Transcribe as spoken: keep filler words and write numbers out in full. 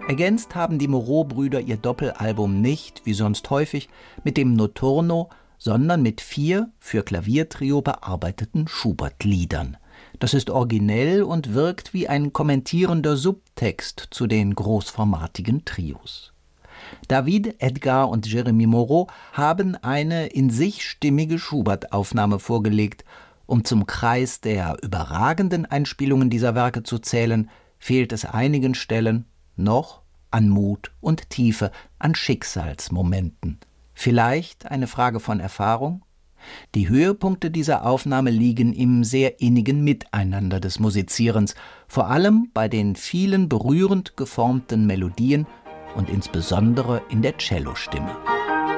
Ergänzt haben die Moreau-Brüder ihr Doppelalbum nicht, wie sonst häufig, mit dem Notturno, sondern mit vier für Klaviertrio bearbeiteten Schubert-Liedern. Das ist originell und wirkt wie ein kommentierender Subtext zu den großformatigen Trios. David, Edgar und Jeremy Moreau haben eine in sich stimmige Schubert-Aufnahme vorgelegt. Um zum Kreis der überragenden Einspielungen dieser Werke zu zählen, fehlt es einigen Stellen noch an Mut und Tiefe, an Schicksalsmomenten. Vielleicht eine Frage von Erfahrung? Die Höhepunkte dieser Aufnahme liegen im sehr innigen Miteinander des Musizierens, vor allem bei den vielen berührend geformten Melodien und insbesondere in der Cellostimme.